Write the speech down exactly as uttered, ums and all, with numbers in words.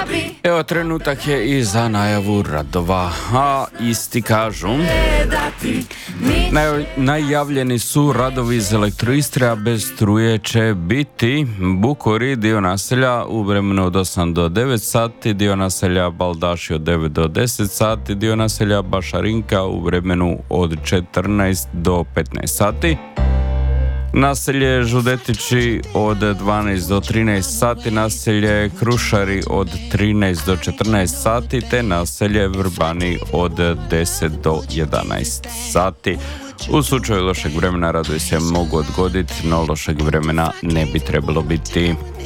Evo, trenutak je i za najavu radova, a isti kažu. Naj, najavljeni su radovi iz Elektroistre, a bez struje će biti Bukori, dio naselja u vremenu od osam do devet sati, dio naselja Baldaši od devet do deset sati, dio naselja Bašarinka u vremenu od četrnaest do petnaest sati. Naselje Žudetići od dvanaest do trinaest sati, naselje Krušari od trinaest do četrnaest sati, te naselje Vrbani od deset do jedanaest sati. U slučaju lošeg vremena radovi se mogu odgoditi, no lošeg vremena ne bi trebalo biti.